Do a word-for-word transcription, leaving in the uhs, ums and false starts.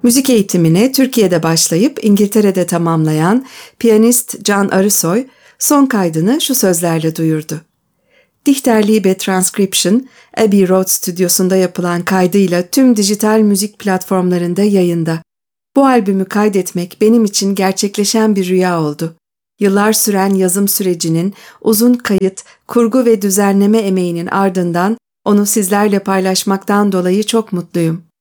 Müzik eğitimine Türkiye'de başlayıp İngiltere'de tamamlayan piyanist Can Arısoy son kaydını şu sözlerle duyurdu. Dichterliebe Transcription, Abbey Road stüdyosunda yapılan kaydıyla tüm dijital müzik platformlarında yayında. Bu albümü kaydetmek benim için gerçekleşen bir rüya oldu. Yıllar süren yazım sürecinin, uzun kayıt, kurgu ve düzenleme emeğinin ardından onu sizlerle paylaşmaktan dolayı çok mutluyum.